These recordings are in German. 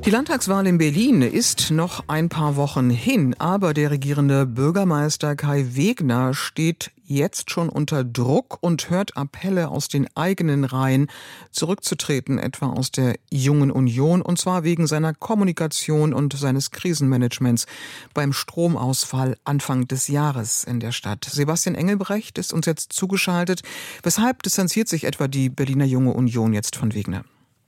Die Landtagswahl in Berlin ist noch ein paar Wochen hin, aber der regierende Bürgermeister Kai Wegner steht jetzt schon unter Druck und hört Appelle aus den eigenen Reihen, zurückzutreten, etwa aus der Jungen Union, und zwar wegen seiner Kommunikation und seines Krisenmanagements beim Stromausfall Anfang des Jahres in der Stadt. Sebastian Engelbrecht ist uns jetzt zugeschaltet. Weshalb distanziert sich etwa die Berliner Junge Union jetzt von Wegner?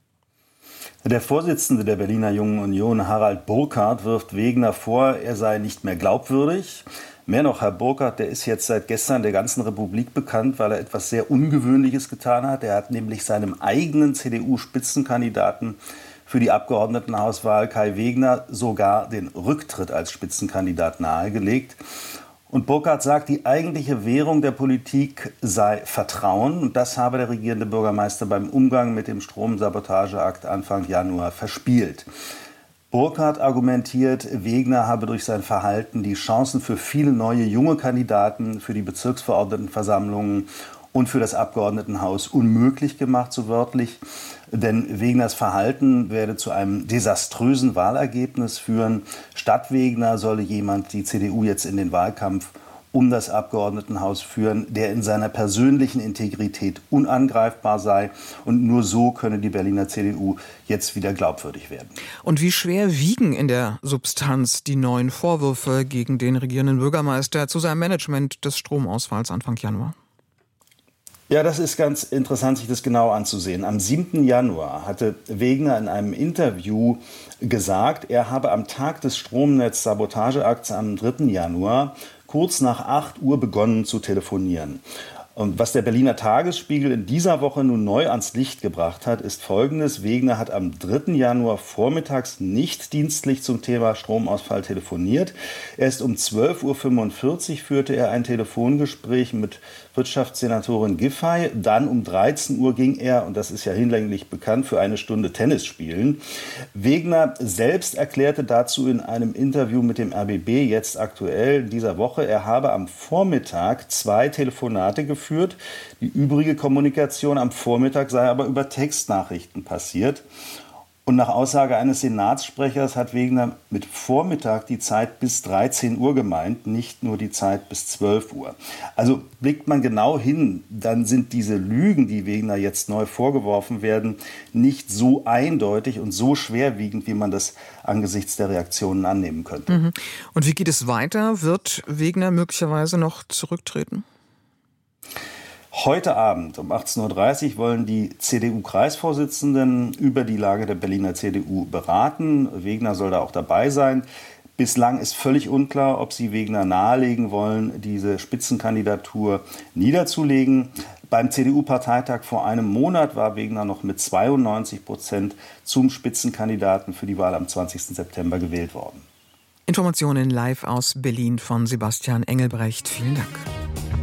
Der Vorsitzende der Berliner Jungen Union, Harald Burkhardt, wirft Wegner vor, er sei nicht mehr glaubwürdig. Mehr noch, Herr Burkhardt, der ist jetzt seit gestern der ganzen Republik bekannt, weil er etwas sehr Ungewöhnliches getan hat. Er hat nämlich seinem eigenen CDU-Spitzenkandidaten für die Abgeordnetenhauswahl, Kai Wegner, sogar den Rücktritt als Spitzenkandidat nahegelegt. Und Burkhardt sagt, die eigentliche Währung der Politik sei Vertrauen. Und das habe der regierende Bürgermeister beim Umgang mit dem Stromsabotageakt Anfang Januar verspielt. Burkhardt argumentiert, Wegner habe durch sein Verhalten die Chancen für viele neue junge Kandidaten für die Bezirksverordnetenversammlungen und für das Abgeordnetenhaus unmöglich gemacht, so wörtlich. Denn Wegners Verhalten werde zu einem desaströsen Wahlergebnis führen. Statt Wegner solle jemand die CDU jetzt in den Wahlkampf um das Abgeordnetenhaus führen, der in seiner persönlichen Integrität unangreifbar sei. Und nur so könne die Berliner CDU jetzt wieder glaubwürdig werden. Und wie schwer wiegen in der Substanz die neuen Vorwürfe gegen den regierenden Bürgermeister zu seinem Management des Stromausfalls Anfang Januar? Ja, das ist ganz interessant, sich das genau anzusehen. Am 7. Januar hatte Wegner in einem Interview gesagt, er habe am Tag des Stromnetz-Sabotageakts am 3. Januar kurz nach 8 Uhr begonnen zu telefonieren. Und was der Berliner Tagesspiegel in dieser Woche nun neu ans Licht gebracht hat, ist Folgendes. Wegner hat am 3. Januar vormittags nicht dienstlich zum Thema Stromausfall telefoniert. Erst um 12.45 Uhr führte er ein Telefongespräch mit Wirtschaftssenatorin Giffey. Dann um 13 Uhr ging er, und das ist ja hinlänglich bekannt, für eine Stunde Tennis spielen. Wegner selbst erklärte dazu in einem Interview mit dem RBB jetzt aktuell in dieser Woche, er habe am Vormittag 2 Telefonate geführt. Die übrige Kommunikation am Vormittag sei aber über Textnachrichten passiert. Und nach Aussage eines Senatssprechers hat Wegner mit Vormittag die Zeit bis 13 Uhr gemeint, nicht nur die Zeit bis 12 Uhr. Also blickt man genau hin, dann sind diese Lügen, die Wegner jetzt neu vorgeworfen werden, nicht so eindeutig und so schwerwiegend, wie man das angesichts der Reaktionen annehmen könnte. Und wie geht es weiter? Wird Wegner möglicherweise noch zurücktreten? Heute Abend um 18.30 Uhr wollen die CDU-Kreisvorsitzenden über die Lage der Berliner CDU beraten. Wegner soll da auch dabei sein. Bislang ist völlig unklar, ob sie Wegner nahelegen wollen, diese Spitzenkandidatur niederzulegen. Beim CDU-Parteitag vor einem Monat war Wegner noch mit 92% zum Spitzenkandidaten für die Wahl am 20. September gewählt worden. Informationen live aus Berlin von Sebastian Engelbrecht. Vielen Dank.